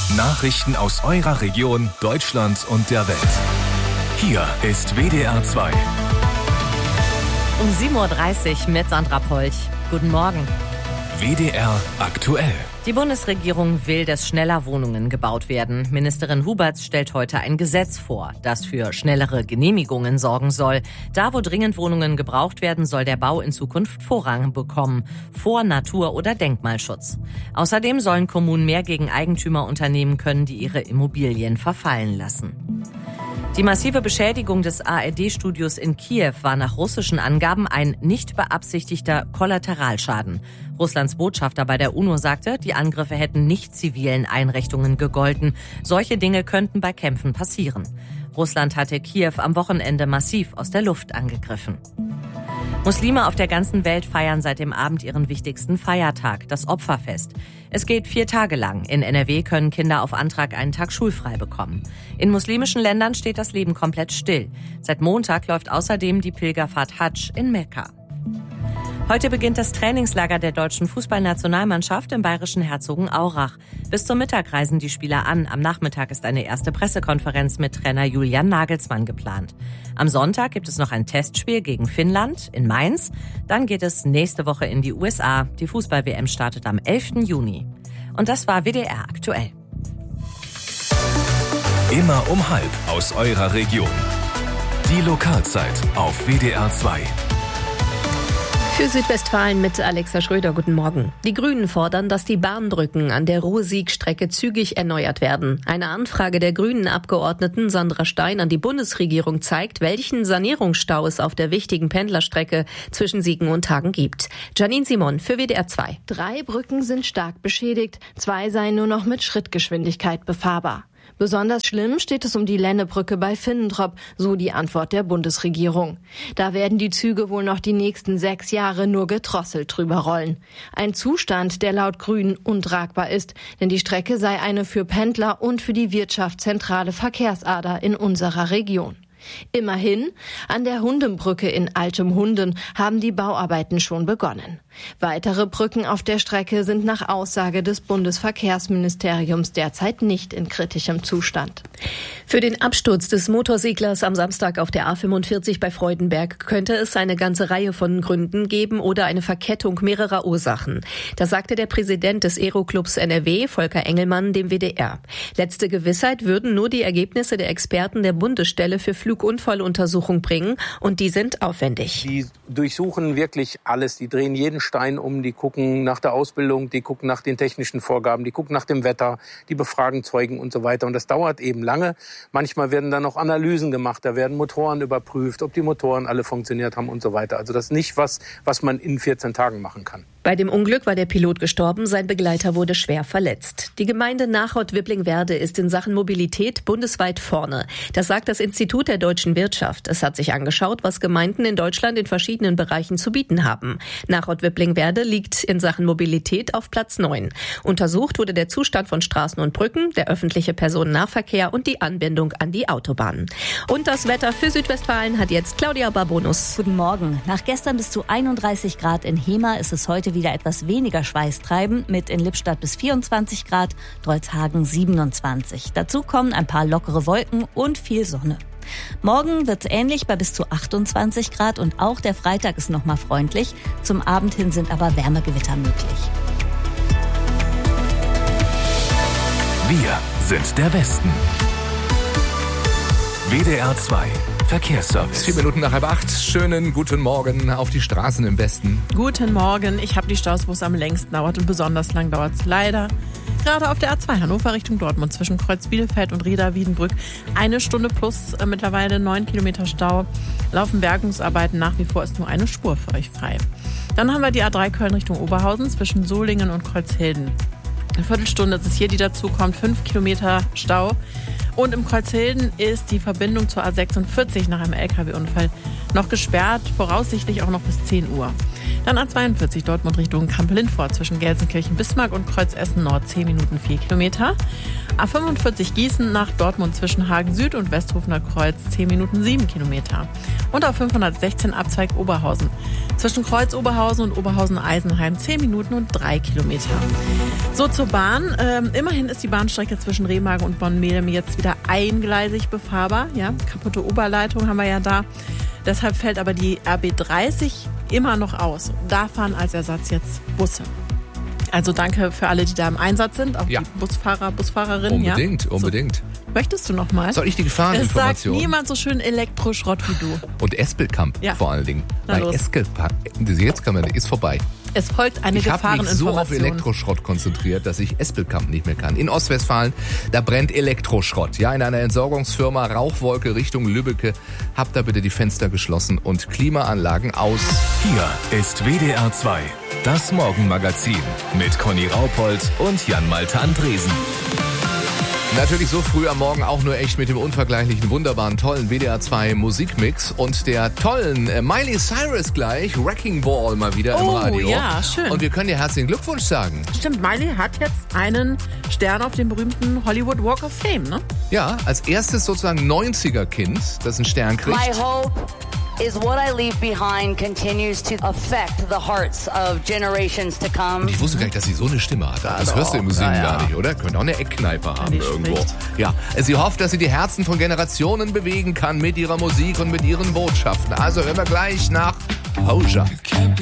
Nachrichten aus eurer Region, Deutschland und der Welt. Hier ist WDR 2. Um 7.30 Uhr mit Sandra Polch. Guten Morgen. WDR aktuell. Die Bundesregierung will, dass schneller Wohnungen gebaut werden. Ministerin Huberts stellt heute ein Gesetz vor, das für schnellere Genehmigungen sorgen soll. Da, wo dringend Wohnungen gebraucht werden, soll der Bau in Zukunft Vorrang bekommen, vor Natur- oder Denkmalschutz. Außerdem sollen Kommunen mehr gegen Eigentümer unternehmen können, die ihre Immobilien verfallen lassen. Die massive Beschädigung des ARD-Studios in Kiew war nach russischen Angaben ein nicht beabsichtigter Kollateralschaden. Russlands Botschafter bei der UNO sagte, die Angriffe hätten nicht zivilen Einrichtungen gegolten. Solche Dinge könnten bei Kämpfen passieren. Russland hatte Kiew am Wochenende massiv aus der Luft angegriffen. Muslime auf der ganzen Welt feiern seit dem Abend ihren wichtigsten Feiertag, das Opferfest. Es geht 4 Tage lang. In NRW können Kinder auf Antrag einen Tag schulfrei bekommen. In muslimischen Ländern steht das Leben komplett still. Seit Montag läuft außerdem die Pilgerfahrt Hadsch in Mekka. Heute beginnt das Trainingslager der deutschen Fußballnationalmannschaft im bayerischen Herzogenaurach. Bis zum Mittag reisen die Spieler an. Am Nachmittag ist eine erste Pressekonferenz mit Trainer Julian Nagelsmann geplant. Am Sonntag gibt es noch ein Testspiel gegen Finnland in Mainz. Dann geht es nächste Woche in die USA. Die Fußball-WM startet am 11. Juni. Und das war WDR aktuell. Immer um 12:30 aus eurer Region. Die Lokalzeit auf WDR 2. Für Südwestfalen mit Alexa Schröder, guten Morgen. Die Grünen fordern, dass die Bahnbrücken an der Ruhr-Sieg-Strecke zügig erneuert werden. Eine Anfrage der Grünen-Abgeordneten Sandra Stein an die Bundesregierung zeigt, welchen Sanierungsstau es auf der wichtigen Pendlerstrecke zwischen Siegen und Hagen gibt. Janine Simon für WDR 2. 3 Brücken sind stark beschädigt, 2 seien nur noch mit Schrittgeschwindigkeit befahrbar. Besonders schlimm steht es um die Lennebrücke bei Finnentrop, so die Antwort der Bundesregierung. Da werden die Züge wohl noch die nächsten 6 Jahre nur gedrosselt drüber rollen. Ein Zustand, der laut Grünen untragbar ist, denn die Strecke sei eine für Pendler und für die Wirtschaft zentrale Verkehrsader in unserer Region. Immerhin, an der Hundenbrücke in Altem Hunden haben die Bauarbeiten schon begonnen. Weitere Brücken auf der Strecke sind nach Aussage des Bundesverkehrsministeriums derzeit nicht in kritischem Zustand. Für den Absturz des Motorseglers am Samstag auf der A45 bei Freudenberg könnte es eine ganze Reihe von Gründen geben oder eine Verkettung mehrerer Ursachen. Das sagte der Präsident des Aeroclubs NRW, Volker Engelmann, dem WDR. Letzte Gewissheit würden nur die Ergebnisse der Experten der Bundesstelle für Flugunfalluntersuchung bringen und die sind aufwendig. Die durchsuchen wirklich alles, die drehen jeden Stein um, die gucken nach der Ausbildung, die gucken nach den technischen Vorgaben, die gucken nach dem Wetter, die befragen Zeugen und so weiter. Und das dauert eben lange. Manchmal werden dann auch Analysen gemacht, da werden Motoren überprüft, ob die Motoren alle funktioniert haben und so weiter. Also das ist nicht was man in 14 Tagen machen kann. Bei dem Unglück war der Pilot gestorben, sein Begleiter wurde schwer verletzt. Die Gemeinde Nachod-Wippling-Werde ist in Sachen Mobilität bundesweit vorne. Das sagt das Institut der deutschen Wirtschaft. Es hat sich angeschaut, was Gemeinden in Deutschland in verschiedenen Bereichen zu bieten haben. Nachod-Wippling-Werde liegt in Sachen Mobilität auf Platz 9. Untersucht wurde der Zustand von Straßen und Brücken, der öffentliche Personennahverkehr und die Anbindung an die Autobahnen. Und das Wetter für Südwestfalen hat jetzt Claudia Barbonus. Guten Morgen. Nach gestern bis zu 31 Grad in Hema ist es heute wieder etwas weniger schweißtreibend, mit in Lippstadt bis 24 Grad, Drolshagen 27. Dazu kommen ein paar lockere Wolken und viel Sonne. Morgen wird es ähnlich bei bis zu 28 Grad und auch der Freitag ist nochmal freundlich. Zum Abend hin sind aber Wärmegewitter möglich. Wir sind der Westen. WDR 2 Verkehrsservice. 4 Minuten nach 7:30. Schönen guten Morgen auf die Straßen im Westen. Guten Morgen. Ich habe die Staus, wo es am längsten dauert und besonders lang dauert es leider. Gerade auf der A2 Hannover Richtung Dortmund zwischen Kreuz Bielefeld und Reda-Wiedenbrück. 1 Stunde plus mittlerweile 9 Kilometer Stau. Laufen Bergungsarbeiten, nach wie vor ist nur eine Spur für euch frei. Dann haben wir die A3 Köln Richtung Oberhausen zwischen Solingen und Kreuzhilden. Eine Viertelstunde ist es hier, die dazu kommt. 5 Kilometer Stau. Und im Kreuzhilden ist die Verbindung zur A46 nach einem LKW-Unfall noch gesperrt, voraussichtlich auch noch bis 10 Uhr. Dann A42 Dortmund Richtung Kampel-Lindfort zwischen Gelsenkirchen-Bismarck und Kreuz-Essen-Nord 10 Minuten 4 Kilometer. A45 Gießen nach Dortmund zwischen Hagen Süd und Westhofener Kreuz 10 Minuten 7 Kilometer. Und auf 516 Abzweig Oberhausen zwischen Kreuz Oberhausen und Oberhausen-Eisenheim 10 Minuten und 3 Kilometer. So, zur Bahn. Immerhin ist die Bahnstrecke zwischen Remagen und Bonn-Medem jetzt wieder eingleisig befahrbar. Ja, kaputte Oberleitung haben wir ja da. Deshalb fällt aber die RB30 immer noch aus. Da fahren als Ersatz jetzt Busse. Also danke für alle, die da im Einsatz sind, auch die Busfahrer, Busfahrerinnen. Unbedingt. So. Möchtest du noch mal? Soll ich die Gefahreninformation? Es sagt niemand so schön Elektroschrott wie du. Und Espelkamp vor allen Dingen. Bei Espelkamp, jetzt kann man, ist vorbei. Es folgt eine Gefahreninformation. Ich habe mich so auf Elektroschrott konzentriert, dass ich Espelkamp nicht mehr kann. In Ostwestfalen, da brennt Elektroschrott. Ja, in einer Entsorgungsfirma, Rauchwolke Richtung Lübbecke. Habt da bitte die Fenster geschlossen und Klimaanlagen aus. Hier ist WDR 2, das Morgenmagazin mit Conny Raupold und Jan-Malte Andresen. Natürlich so früh am Morgen auch nur echt mit dem unvergleichlichen, wunderbaren, tollen WDR 2 Musikmix und der tollen Miley Cyrus gleich, Wrecking Ball mal wieder im Radio. Oh ja, schön. Und wir können dir herzlichen Glückwunsch sagen. Stimmt, Miley hat jetzt einen Stern auf dem berühmten Hollywood Walk of Fame, ne? Ja, als erstes sozusagen 90er-Kind, das einen Stern kriegt. My hope is what I leave behind continues to affect the hearts of generations to come. Und ich wusste gar nicht, dass sie so eine Stimme hat. Das hörst du im Museum gar nicht, oder? Könnte auch eine Eckkneipe haben irgendwo. Ja, sie hofft, dass sie die Herzen von Generationen bewegen kann mit ihrer Musik und mit ihren Botschaften. Also hören wir gleich nach Hoja.